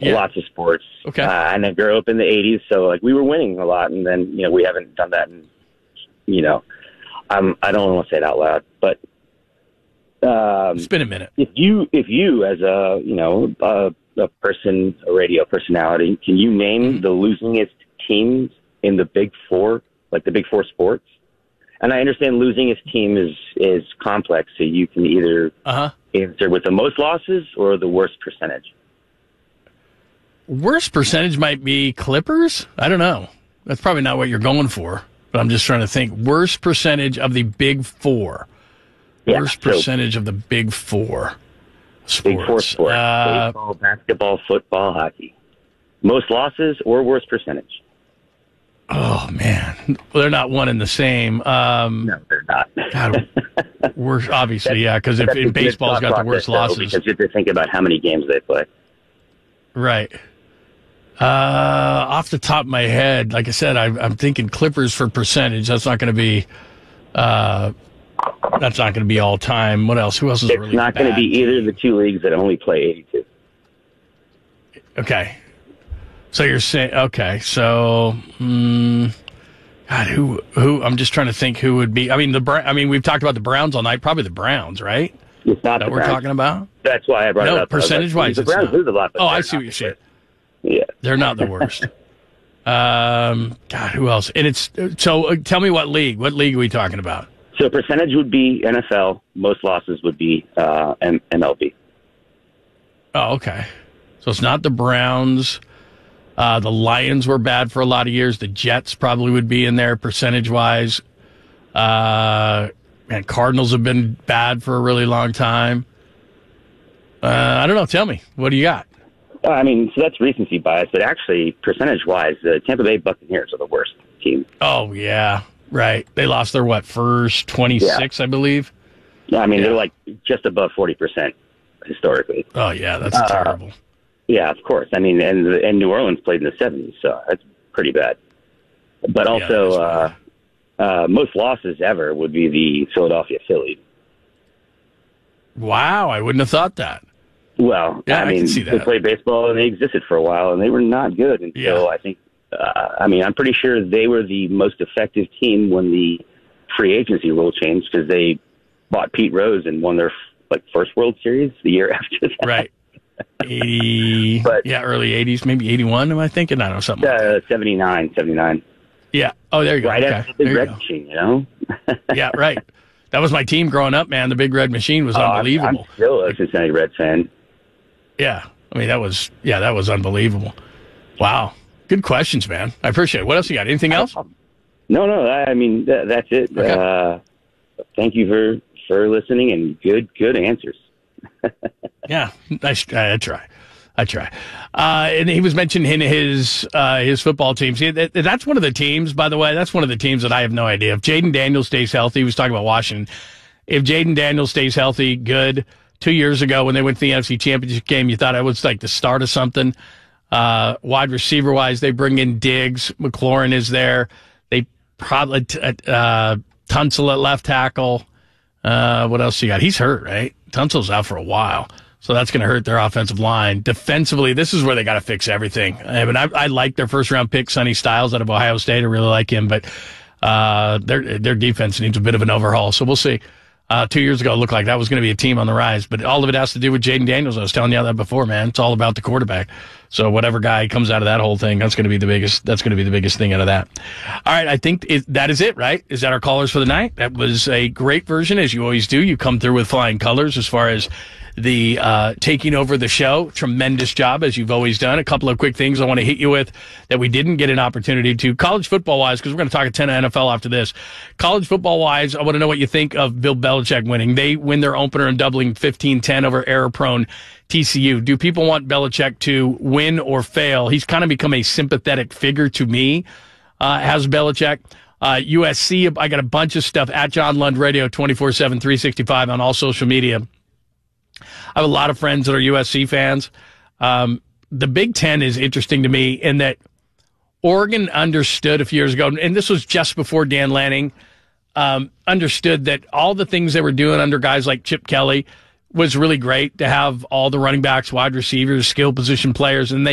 lots of sports. Okay. And I grew up in the 80s, so like we were winning a lot, and then we haven't done that in, I don't want to say it out loud, but it's been a minute. If you as a radio personality, can you name the losingest teams in the Big Four, like the Big Four sports? And I understand losingest team is complex, so you can either answer with the most losses or the worst percentage. Worst percentage might be Clippers? I don't know. That's probably not what you're going for, but I'm just trying to think. Worst percentage of the Big Four. Worst percentage of the Big Four sports. Big Four sports. Baseball, basketball, football, hockey. Most losses or worst percentage? Oh, man. Well, they're not one and the same. No, they're not. God, worst, obviously, yeah, because if baseball's got the worst losses. Because you have to think about how many games they play. Right. Off the top of my head, like I said, I'm thinking Clippers for percentage. That's not going to be all time. What else? Who else is really bad? It's not going to be either of the two leagues that only play 82. Okay. So you're saying, okay, so, God, who, I'm just trying to think who would be, we've talked about the Browns all night, probably the Browns, right? It's not that we're talking about? That's why I brought it up. Percentage-wise, the Browns lose a lot. Oh, I see what you're saying. Yeah. They're not the worst. God, who else? And so tell me what league are we talking about? So percentage would be NFL. Most losses would be MLB. Oh, okay. So it's not the Browns. The Lions were bad for a lot of years. The Jets probably would be in there percentage-wise. And Cardinals have been bad for a really long time. I don't know. Tell me. What do you got? So that's recency bias, but actually, percentage-wise, the Tampa Bay Buccaneers are the worst team. Oh, yeah. Right. They lost their, first 26, I believe? Yeah, they're like just above 40% historically. Oh, yeah. That's terrible. Yeah, of course. And New Orleans played in the 70s, so that's pretty bad. But also, most losses ever would be the Philadelphia Phillies. Wow, I wouldn't have thought that. Well, I can see that. They played baseball and they existed for a while, and they were not good until I think. I'm pretty sure they were the most effective team when the free agency rule changed because they bought Pete Rose and won their first World Series the year after that. Right. 80, early 80s, maybe 81, am I thinking? I don't know, something. 79. Yeah. Oh, there you go. Right okay. after the Big Red Machine, Yeah, right. That was my team growing up, man. The Big Red Machine was unbelievable. I'm still a Cincinnati Reds fan. Yeah. That was unbelievable. Wow. Good questions, man. I appreciate it. What else you got? Anything else? No. That's it. Okay. Thank you for listening and good answers. Yeah, I try. And he was mentioning his football teams. That's one of the teams, by the way. That's one of the teams that I have no idea. If Jaden Daniels stays healthy, he was talking about Washington. If Jaden Daniels stays healthy, good. 2 years ago when they went to the NFC Championship game, you thought it was like the start of something. Wide receiver-wise, they bring in Diggs. McLaurin is there. They probably Tunsil at left tackle. What else you got? He's hurt, right? Tunsil's out for a while. So that's going to hurt their offensive line. Defensively, this is where they got to fix everything. I like their first-round pick, Sonny Styles, out of Ohio State. I really like him, but their defense needs a bit of an overhaul. So we'll see. 2 years ago, it looked like that was going to be a team on the rise, but all of it has to do with Jaden Daniels. I was telling you that before, man. It's all about the quarterback. So whatever guy comes out of that whole thing, that's going to be the biggest thing out of that. All right, I think that is it, right? Is that our callers for the night? That was a great version, as you always do. You come through with flying colors as far as the taking over the show. Tremendous job, as you've always done. A couple of quick things I want to hit you with that we didn't get an opportunity to. College football-wise, because we're going to talk a ton of NFL after this. College football-wise, I want to know what you think of Bill Belichick winning. They win their opener and doubling 15-10 over error-prone TCU. Do people want Belichick to win or fail? He's kind of become a sympathetic figure to me, has Belichick. USC, I got a bunch of stuff at John Lund Radio 24/7, 365 on all social media. I have a lot of friends that are USC fans. The Big Ten is interesting to me in that Oregon understood a few years ago, and this was just before Dan Lanning, understood that all the things they were doing under guys like Chip Kelly was really great to have all the running backs, wide receivers, skill position players, and